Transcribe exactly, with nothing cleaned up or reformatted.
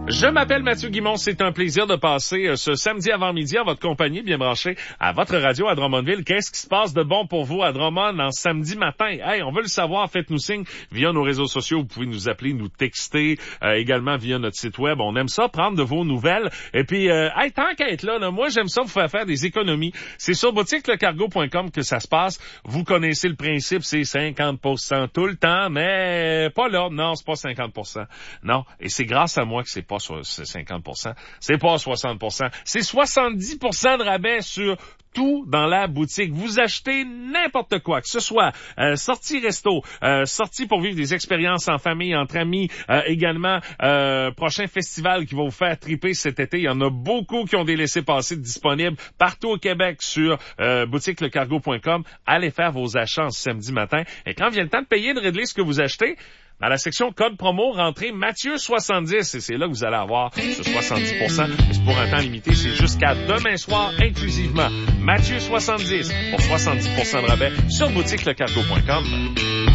Je m'appelle Mathieu Guimond, c'est un plaisir de passer euh, ce samedi avant-midi en votre compagnie, bien branché à votre radio à Drummondville. Qu'est-ce qui se passe de bon pour vous à Drummond en samedi matin? Hey, on veut le savoir, faites-nous signe via nos réseaux sociaux. Vous pouvez nous appeler, nous texter, euh, également via notre site web. On aime ça, prendre de vos nouvelles. Et puis, euh, hey, tant qu'à être là, là, moi j'aime ça vous faire faire des économies. C'est sur boutique le cargo point com que ça se passe. Vous connaissez le principe, c'est cinquante pour cent tout le temps, mais pas là. Non, c'est pas cinquante pour cent. Non, et c'est grâce à moi que c'est pas c'est cinquante pour cent, c'est pas soixante pour cent, c'est soixante-dix pour cent de rabais sur tout dans la boutique. Vous achetez n'importe quoi, que ce soit euh, sortie resto, euh, sortie pour vivre des expériences en famille, entre amis, euh, également euh, prochain festival qui va vous faire triper cet été. Il y en a beaucoup qui ont des laissez-passer disponibles partout au Québec sur euh, boutique le cargo point com. Allez faire vos achats ce samedi matin. Et quand vient le temps de payer, de régler ce que vous achetez, dans la section code promo, rentrez Mathieu soixante-dix et c'est là que vous allez avoir ce soixante-dix pour cent. C'est pour un temps limité, c'est jusqu'à demain soir inclusivement. Mathieu soixante-dix pour soixante-dix pour cent de rabais sur boutique le cargo point com.